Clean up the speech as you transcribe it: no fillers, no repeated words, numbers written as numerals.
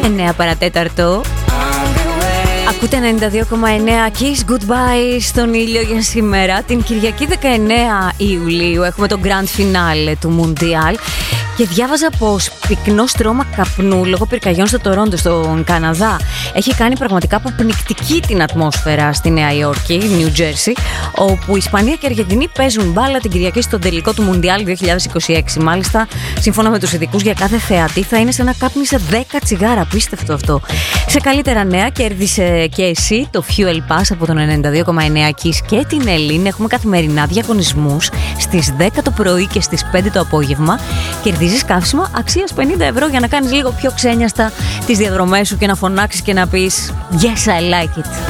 9 παρατέταρτο. Ακούτε 92,9 Kiss Goodbye στον ήλιο για σήμερα. Την Κυριακή 19 Ιουλίου έχουμε το Grand Finale του Μουντιάλ. Και διάβαζα πως πυκνό στρώμα καπνού λόγω πυρκαγιών στο Τορόντο, στον Καναδά, έχει κάνει πραγματικά αποπνικτική την ατμόσφαιρα στη Νέα Υόρκη, New Jersey, όπου η Ισπανία και η Αργεντινή παίζουν μπάλα την Κυριακή στον τελικό του Μουντιάλ 2026. Μάλιστα, σύμφωνα με τους ειδικούς, για κάθε θεατή θα είναι σαν να κάπνισε 10 τσιγάρα. Απίστευτο αυτό. Σε καλύτερα νέα, κέρδισε και εσύ το Fuel Pass από τον 92,9 Kiss και την Ελλήνη. Έχουμε καθημερινά διαγωνισμούς στις 10 το πρωί και στις 5 το απόγευμα. Κερδίζεις καύσιμα αξίας 50 ευρώ για να κάνεις λίγο πιο ξένιαστα τις διαδρομές σου και να φωνάξεις και να πεις Yes, I like it.